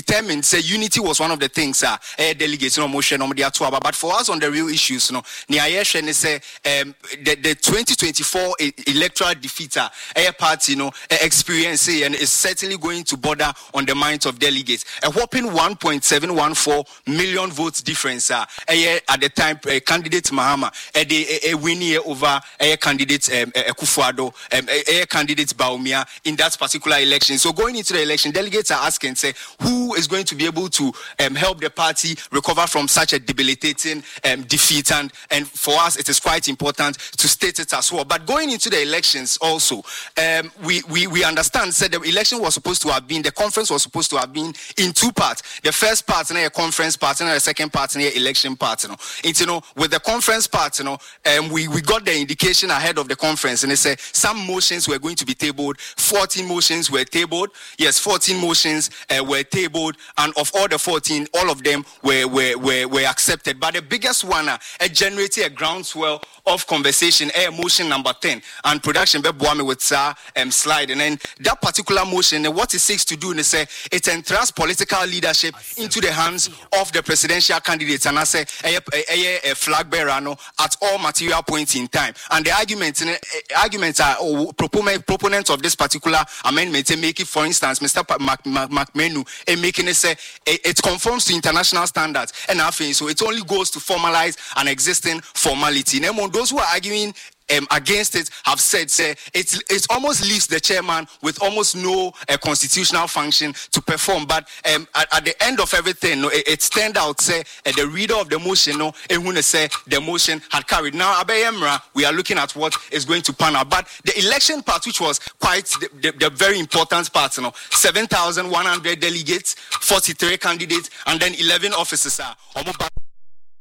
determined say unity was one of the things delegates motion but for us on the real issues say the 2024 electoral defeater party experience and is certainly going to border on the minds of delegates. A whopping 1.714 million votes difference at the time candidate Mahama a winning over candidate Kufuado candidate Baumia in that particular election. So going into the election, delegates are asking say who is going to be able to help the party recover from such a debilitating defeat, and for us it is quite important to state it as well. But going into the elections also, we understand said the election was supposed to have been, the conference was supposed to have been in two parts. The first part a conference part and the second part a election part. With the conference part, we got the indication ahead of the conference, and they say some motions were going to be tabled. 14 motions were tabled. Yes, 14 motions were tabled, and of all the 14, all of them were accepted. But the biggest one generated a groundswell of conversation, motion number 10, and production be boame with slide. And then that particular motion, what it seeks to do is say it entrusts political leadership into the hands of the presidential candidates, and I say a flag bearer at all material points in time. And the arguments are proponents of this particular amendment make it, for instance, Mr. McMenu making it say it conforms to international standards, and I think so it only goes to formalize an existing formality. Those who are arguing against it have said say it almost leaves the chairman with almost no constitutional function to perform. But at the end of everything, it turned out say the reader of the motion say the motion had carried. Now Abeyemra, we are looking at what is going to pan out. But the election part, which was quite the very important part, 7,100 delegates, 43 candidates, and then 11 officers are